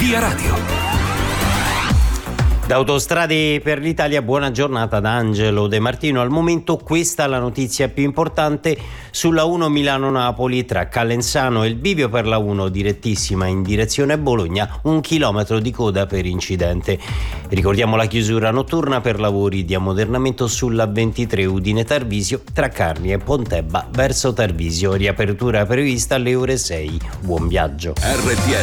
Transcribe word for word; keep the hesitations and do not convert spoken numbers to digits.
Via Radio. Da Autostrade per l'Italia, buona giornata da Angelo De Martino. Al momento questa è la notizia più importante sulla uno Milano-Napoli tra Calenzano e il bivio per la uno direttissima in direzione Bologna, un chilometro di coda per incidente. Ricordiamo la chiusura notturna per lavori di ammodernamento sulla ventitré Udine-Tarvisio tra Carni e Pontebba verso Tarvisio. Riapertura prevista alle ore sei. Buon viaggio. R T